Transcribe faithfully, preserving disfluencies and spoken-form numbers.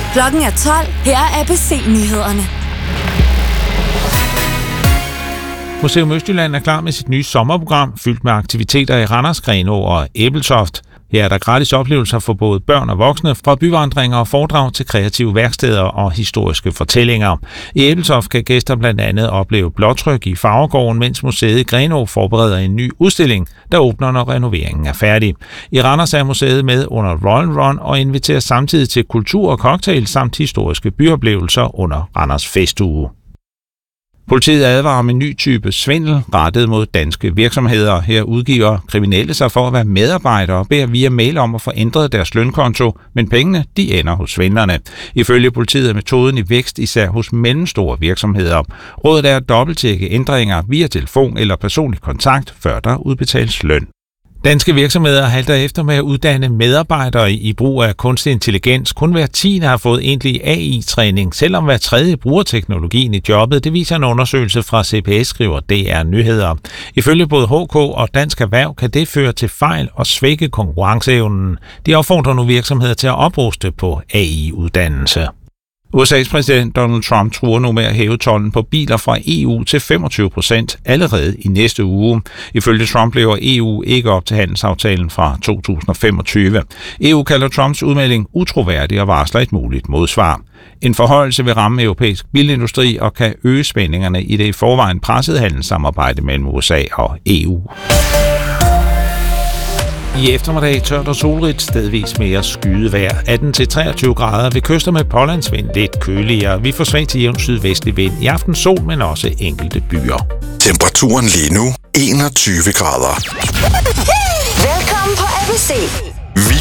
Klokken er tolv. Her er A B C-nyhederne. Museum Østjylland er klar med sit nye sommerprogram, fyldt med aktiviteter i Randers, Grenaa og Ebeltoft. Her er der gratis oplevelser for både børn og voksne, fra byvandringer og foredrag til kreative værksteder og historiske fortællinger. I Ebeltoft kan gæster blandt andet opleve blåtryk i Farvergården, mens museet i Grenaa forbereder en ny udstilling, der åbner, når renoveringen er færdig. I Randers er museet med under Royal Run og inviterer samtidig til kultur og cocktail samt historiske byoplevelser under Randers Festuge. Politiet advarer om en ny type svindel rettet mod danske virksomheder. Her udgiver kriminelle sig for at være medarbejdere og beder via mail om at få ændret deres lønkonto, men pengene de ender hos svindlerne. Ifølge politiet er metoden i vækst især hos mellemstore virksomheder. Rådet er at dobbelttjekke ændringer via telefon eller personlig kontakt, før der udbetales løn. Danske virksomheder halter efter med at uddanne medarbejdere i brug af kunstig intelligens. Kun hver tiende har fået egentlig A I-træning, selvom hver tredje bruger teknologien i jobbet. Det viser en undersøgelse fra C B S, skriver D R Nyheder. Ifølge både H K og Dansk Erhverv kan det føre til fejl og svække konkurrenceevnen. De opfordrer nu virksomheder til at opruste på A I-uddannelse. U S A's præsident Donald Trump truer nu med at hæve tolden på biler fra E U til femogtyve procent allerede i næste uge. Ifølge Trump lever E U ikke op til handelsaftalen fra to tusind og femogtyve. E U kalder Trumps udmelding utroværdig og varsler et muligt modsvar. En forhøjelse vil ramme europæisk bilindustri og kan øge spændingerne i det i forvejen pressede handelssamarbejde mellem U S A og E U. I eftermiddag tørt og solrigt, stedvis mere skydevejr. atten til treogtyve grader ved kyster med pålandsvind, lidt køligere. Vi får svag til jævn sydvestlig vind. I aften sol, men også enkelte byer. Temperaturen lige nu enogtyve grader. Velkommen på A B C.